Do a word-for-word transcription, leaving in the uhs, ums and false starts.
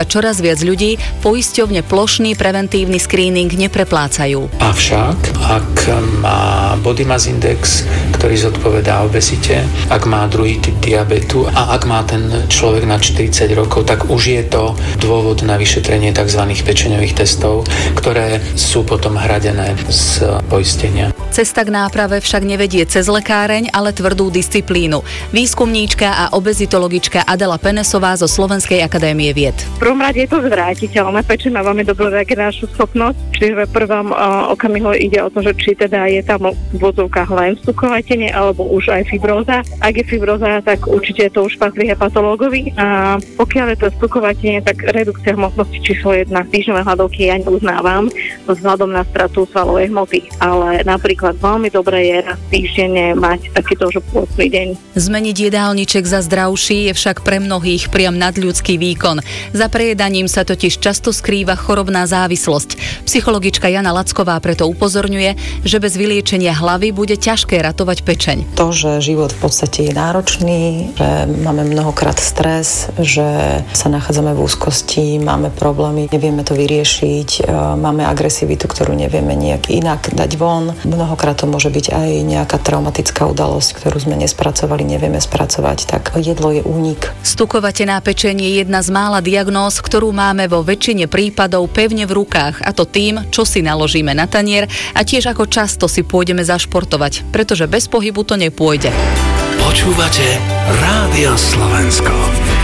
čoraz viac ľudí poisťovne plošný preventívny screening nepreplácajú. Avšak, ak má body mass index, ktorý zodpovedá obezite, ak má druhý typ diabetu a ak má ten človek na štyridsať rokov, tak už je to dôvod na vyšetrenie tzv. Pečeňových testov, ktoré sú potom hradené z poistenia. Cesta k náprave však nevedie cez lekáreň, ale tvrdú disciplínu. Výskumníčka a obezitologička Adela Penesová zo Slovenskej akadémie vied. V prvom rade je to zvrátiteľné. Pečeň má veľmi dobrú regeneračnú schopnosť, čiže v prvom uh, okamihu ide o to, že či teda je tam v vodzovkách len stukovatenie alebo už aj fibróza. Ak je fibróza, tak určite to už patrí hepatológovi. A pokiaľ je to stukovatenie, tak redukcia hmotnosti číslo jedna týždňové hladovky ja neuznávam vzhľadom na stratu svalovej hmoty, ale napríklad veľmi dobré je raz týždenne mať takýto už pôstny deň. Zmeniť jedálniček za zdravší je však pre mnohých priam nadľudský výkon. Za prejedaním sa totiž často skrýva chorobná závislosť. Psychologička Jana Lacková preto upozorňuje, že bez vyliečenia hlavy bude ťažké ratovať pečeň. To, že život v podstate je náročný, že máme mnohokrát stres, že sa nachádzame v úzkosti, máme problémy, nevieme to vyriešiť, máme agresivitu, ktorú nevieme nejak inak dať von. Mnohokrát to môže byť aj nejaká traumatická udalosť, ktorú sme nespracovali, nevieme spracovať, tak jedlo je únik. Stukovatená pečeň je jedna z mála diagnóz, ktorú máme vo väčšine prípadov pevne v rukách, a to tým, čo si naložíme na tanier a tiež ako často si pôjdeme zašportovať, pretože bez pohybu to nepôjde. Počúvate Rádio Slovensko.